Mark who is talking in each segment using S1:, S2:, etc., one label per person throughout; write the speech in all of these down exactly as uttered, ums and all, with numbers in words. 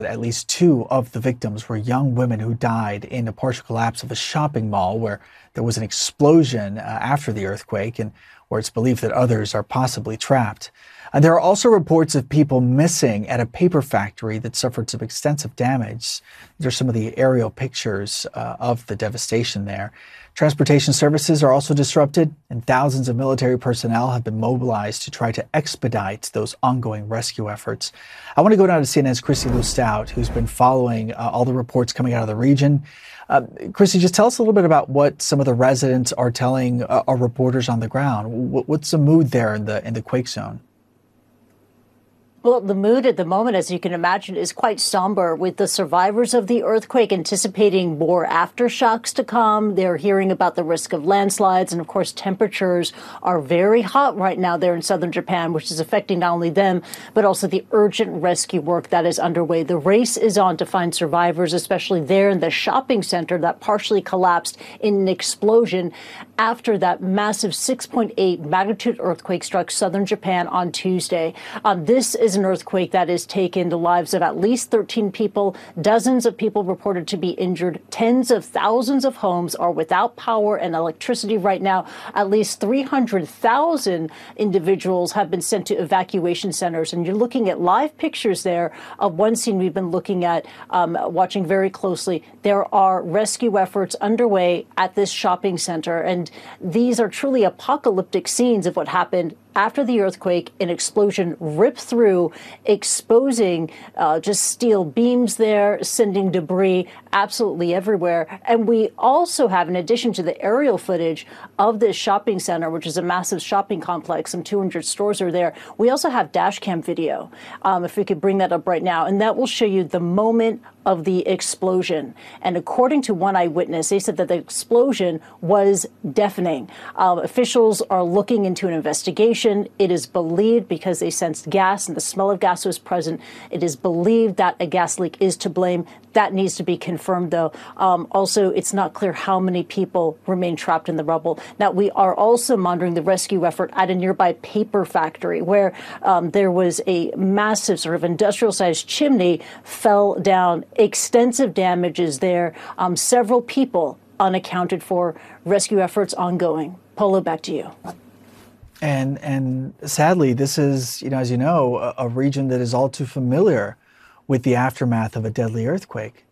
S1: At least two of the victims were young women who died in a partial collapse of a shopping mall where there was an explosion uh, after the earthquake, and where it's believed that others are possibly trapped. And there are also reports of people missing at a paper factory that suffered some extensive damage. These are some of the aerial pictures uh, of the devastation there. Transportation services are also disrupted, and thousands of military personnel have been mobilized to try to expedite those ongoing rescue efforts. I want to go down to C N N's Christy Lou Stout, who's been following uh, all the reports coming out of the region. Uh, Christy, just tell us a little bit about what some of the residents are telling uh, our reporters on the ground. W- what's the mood there in the in the quake zone?
S2: Well, the mood at the moment, as you can imagine, is quite somber, with the survivors of the earthquake anticipating more aftershocks to come. They're hearing about the risk of landslides. And of course, temperatures are very hot right now there in southern Japan, which is affecting not only them, but also the urgent rescue work that is underway. The race is on to find survivors, especially there in the shopping center that partially collapsed in an explosion after that massive six point eight magnitude earthquake struck southern Japan on Tuesday. Um, this is an earthquake that has taken the lives of at least thirteen people, dozens of people reported to be injured. Tens of thousands of homes are without power and electricity right now. At least three hundred thousand individuals have been sent to evacuation centers. And you're looking at live pictures there of one scene we've been looking at, um, watching very closely. There are rescue efforts underway at this shopping center. And these are truly apocalyptic scenes of what happened after the earthquake. An explosion ripped through, exposing uh, just steel beams there, sending debris absolutely everywhere. And we also have, in addition to the aerial footage of this shopping center, which is a massive shopping complex, some two hundred stores are there, we also have dash cam video, um, if we could bring that up right now. And that will show you the moment of the explosion. And according to one eyewitness, they said that the explosion was deafening. Um, officials are looking into an investigation. It is believed, because they sensed gas and the smell of gas was present, it is believed that a gas leak is to blame. That needs to be confirmed, though. Um, also, it's not clear how many people remain trapped in the rubble. Now, we are also monitoring the rescue effort at a nearby paper factory where um, there was a massive sort of industrial-sized chimney fell down. Extensive damages there. Um, several people unaccounted for. Rescue efforts ongoing. Polo, back to you.
S1: And and sadly, this is, you know, as you know, a, a region that is all too familiar with the aftermath of a deadly earthquake.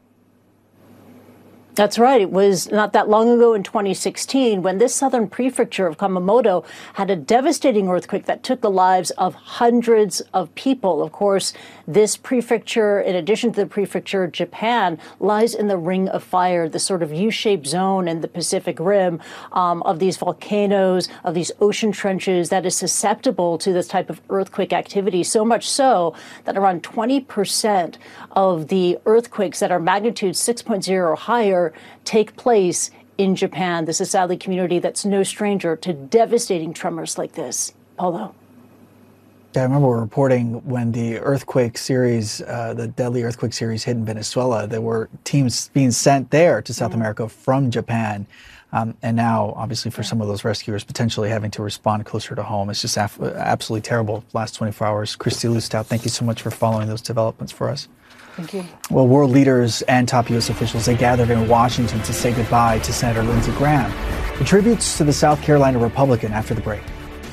S2: That's right. It was not that long ago in twenty sixteen when this southern prefecture of Kumamoto had a devastating earthquake that took the lives of hundreds of people. Of course, this prefecture, in addition to the prefecture, Japan, lies in the Ring of Fire, the sort of U-shaped zone in the Pacific Rim um, of these volcanoes, of these ocean trenches that is susceptible to this type of earthquake activity. So much so that around twenty percent of the earthquakes that are magnitude six point oh or higher take place in Japan. This is sadly a community that's no stranger to devastating tremors like this. Paulo.
S1: Yeah, I remember reporting when the earthquake series, uh, the deadly earthquake series hit in Venezuela, there were teams being sent there to South mm-hmm. America from Japan. Um, and now, obviously, for yeah. some of those rescuers potentially having to respond closer to home. It's just af- absolutely terrible last twenty-four hours. Christy Lou Stout, thank you so much for following those developments for us.
S2: Thank you.
S1: Well, world leaders and top U S officials, they gathered in Washington to say goodbye to Senator Lindsey Graham. The tributes to the South Carolina Republican after the break.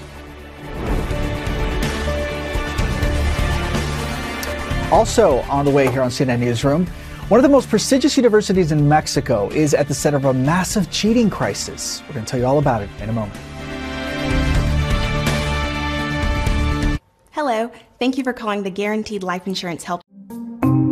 S1: Also on the way here on C N N Newsroom, one of the most prestigious universities in Mexico is at the center of a massive cheating crisis. We're going to tell you all about it in a moment.
S3: Hello. Thank you for calling the Guaranteed Life Insurance Help